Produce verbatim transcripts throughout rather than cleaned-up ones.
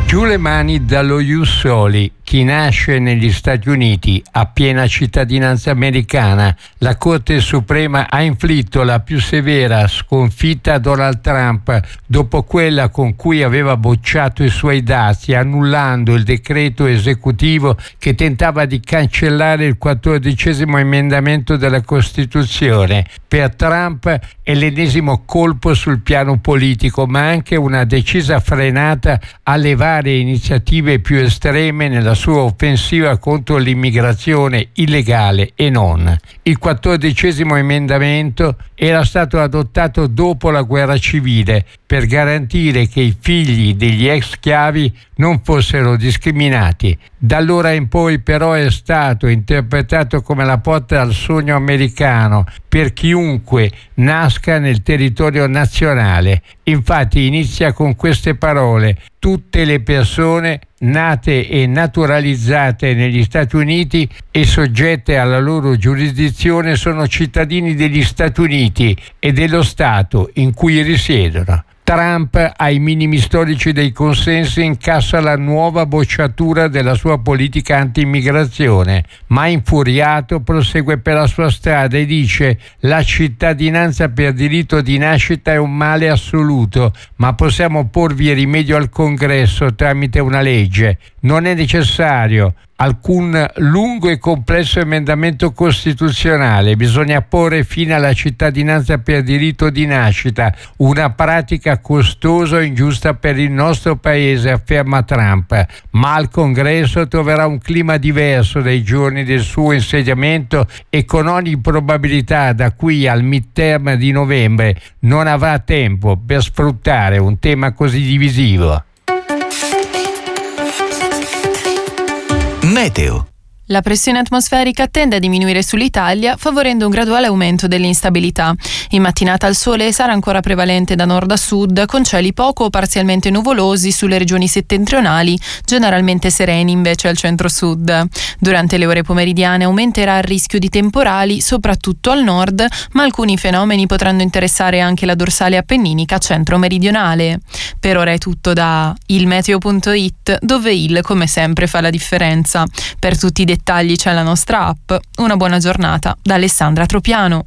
Giù le mani dallo Ius Soli. Chi nasce negli Stati Uniti ha piena cittadinanza americana. La Corte Suprema ha inflitto la più severa sconfitta a Donald Trump dopo quella con cui aveva bocciato i suoi dazi, annullando il decreto esecutivo che tentava di cancellare il quattordicesimo emendamento della Costituzione. Per Trump è l'ennesimo colpo sul piano politico, ma anche una decisa frenata alle varie iniziative più estreme nella sua offensiva contro l'immigrazione illegale e non. Il quattordicesimo emendamento era stato adottato dopo la guerra civile per garantire che i figli degli ex schiavi non fossero discriminati. Da allora in poi però è stato interpretato come la porta al sogno americano per chiunque nasca nel territorio nazionale. Infatti inizia con queste parole: tutte le persone nate e naturalizzate negli Stati Uniti e soggette alla loro giurisdizione sono cittadini degli Stati Uniti e dello Stato in cui risiedono. Trump, ai minimi storici dei consensi, incassa la nuova bocciatura della sua politica anti-immigrazione, ma infuriato prosegue per la sua strada e dice: la cittadinanza per diritto di nascita è un male assoluto, ma possiamo porvi rimedio al Congresso tramite una legge. Non è necessario alcun lungo e complesso emendamento costituzionale, bisogna porre fine alla cittadinanza per diritto di nascita, una pratica costosa e ingiusta per il nostro paese, afferma Trump. Ma al Congresso troverà un clima diverso dai giorni del suo insediamento e con ogni probabilità da qui al midterm di novembre non avrà tempo per sfruttare un tema così divisivo. Meteo. La pressione atmosferica tende a diminuire sull'Italia, favorendo un graduale aumento dell'instabilità. In mattinata il sole sarà ancora prevalente da nord a sud, con cieli poco o parzialmente nuvolosi sulle regioni settentrionali, generalmente sereni invece al centro-sud. Durante le ore pomeridiane aumenterà il rischio di temporali, soprattutto al nord, ma alcuni fenomeni potranno interessare anche la dorsale appenninica centro-meridionale. Per ora è tutto da ilmeteo punto it, dove il, come sempre, fa la differenza. Per tutti i dettagli c'è la nostra app. Una buona giornata da Alessandra Tropiano.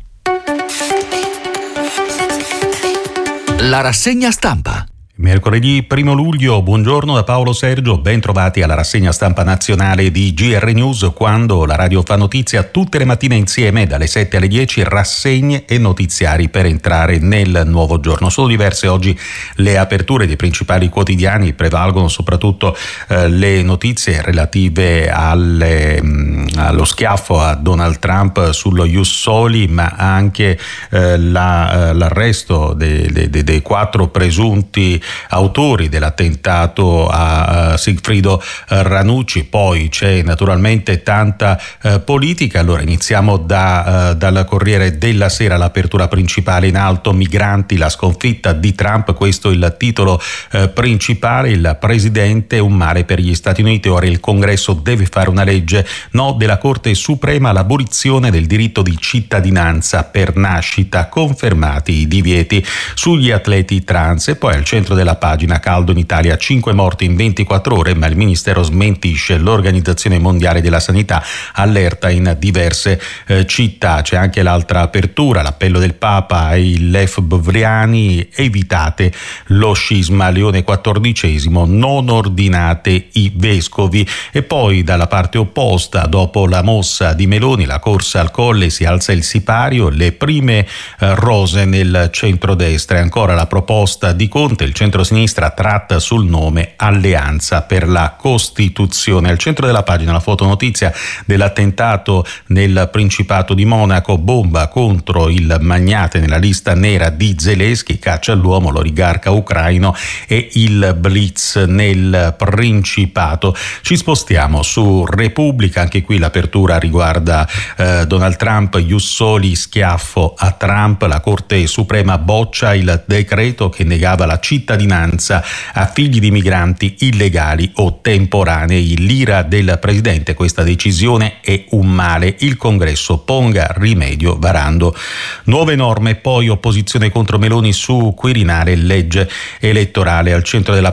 La rassegna stampa. Mercoledì primo luglio, buongiorno da Paolo Sergio, ben trovati alla rassegna stampa nazionale di G R News, quando la radio fa notizia tutte le mattine insieme dalle sette alle dieci, rassegne e notiziari per entrare nel nuovo giorno. Sono diverse oggi le aperture dei principali quotidiani, prevalgono soprattutto eh, le notizie relative alle, mh, allo schiaffo a Donald Trump sullo Ius Soli, ma anche eh, la, eh, l'arresto dei de, de, de quattro presunti autori dell'attentato a Sigfrido Ranucci. Poi c'è naturalmente tanta eh, politica. Allora iniziamo da, eh, dal Corriere della Sera, l'apertura principale in alto: migranti, la sconfitta di Trump, questo è il titolo eh, principale. Il presidente: un male per gli Stati Uniti, ora il Congresso deve fare una legge. No della Corte Suprema all'abolizione del diritto di cittadinanza per nascita, confermati i divieti sugli atleti trans. E poi al centro della pagina: caldo in Italia, cinque morti in ventiquattro ore, ma il Ministero smentisce. L'Organizzazione Mondiale della Sanità allerta in diverse eh, città. C'è anche l'altra apertura, l'appello del Papa ai lefebvriani: evitate lo scisma. Leone quattordicesimo: non ordinate i vescovi. E poi dalla parte opposta, dopo la mossa di Meloni, la corsa al colle, si alza il sipario, le prime eh, rose nel centrodestra. E ancora la proposta di Conte, il centrosinistra tratta sul nome Alleanza per la Costituzione. Al centro della pagina la fotonotizia dell'attentato nel Principato di Monaco, bomba contro il magnate nella lista nera di Zelensky, caccia all'uomo, l'oligarca ucraino e il blitz nel Principato. Ci spostiamo su Repubblica, anche qui l'apertura riguarda eh, Donald Trump, Ius Soli, schiaffo a Trump, la Corte Suprema boccia il decreto che negava la cittadinanza a figli di migranti illegali o temporanei. L'ira del presidente: questa decisione è un male, il Congresso ponga rimedio varando nuove norme. Poi opposizione contro Meloni su Quirinale, legge elettorale. Al centro della